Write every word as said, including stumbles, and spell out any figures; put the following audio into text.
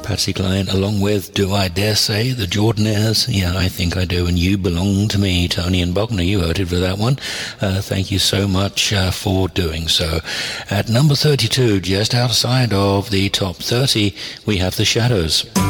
Patsy Cline, along with Do I Dare Say, the Jordanaires. Yeah, I think I do, and You Belong to Me, Tony and Bogner. You voted for that one. Uh, thank you so much uh, for doing so. At number thirty-two, just outside of the top thirty, we have The Shadows.